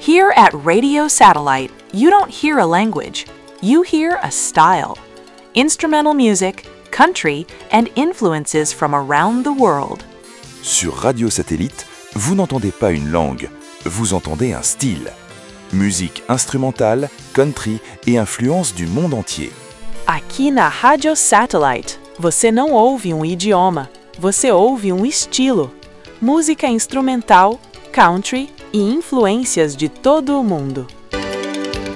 Here at Radio Satellite, you don't hear a language, you hear a style. Instrumental music, country, and influences from around the world. Sur Radio Satellite, vous n'entendez pas une langue, vous entendez un style. Musique instrumentale, country et influences du monde entier. Aqui na Rádio Satellite, você não ouve um idioma, você ouve um estilo. Música instrumental, country e influências de todo o mundo.